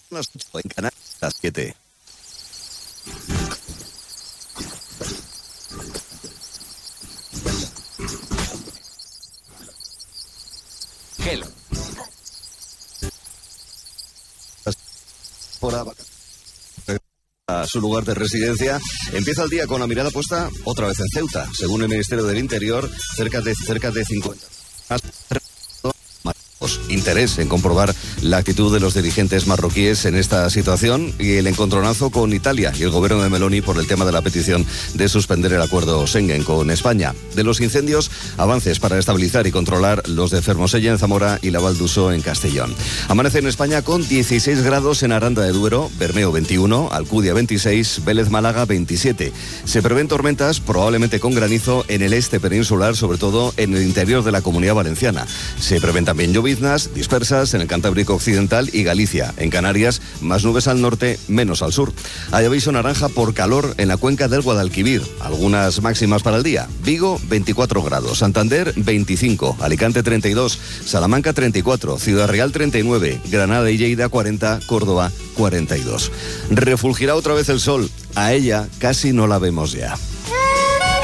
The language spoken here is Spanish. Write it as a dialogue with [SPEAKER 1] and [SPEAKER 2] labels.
[SPEAKER 1] Las 8 en Canarias, las 7.
[SPEAKER 2] Gelo.
[SPEAKER 1] A su lugar de residencia, empieza el día con la mirada puesta otra vez en Ceuta. Según el Ministerio del Interior, cerca de 50 interés en comprobar la actitud de los dirigentes marroquíes en esta situación y el encontronazo con Italia y el gobierno de Meloni por el tema de la petición de suspender el acuerdo Schengen con España. De los incendios, avances para estabilizar y controlar los de Fermosella en Zamora y la Val d'Uso en Castellón. Amanece en España con 16 grados en Aranda de Duero, Bermeo 21, Alcudia 26, Vélez Málaga 27. Se prevén tormentas, probablemente con granizo, en el este peninsular, sobre todo en el interior de la Comunidad Valenciana. Se prevén también lloviznas dispersas en el Cantábrico Occidental y Galicia. En Canarias, más nubes al norte, menos al sur. Hay aviso naranja por calor en la cuenca del Guadalquivir. Algunas máximas para el día. Vigo, 24 grados. Santander, 25. Alicante, 32. Salamanca, 34. Ciudad Real, 39. Granada y Lleida, 40. Córdoba, 42. Refulgirá otra vez el sol. A ella casi no la vemos ya.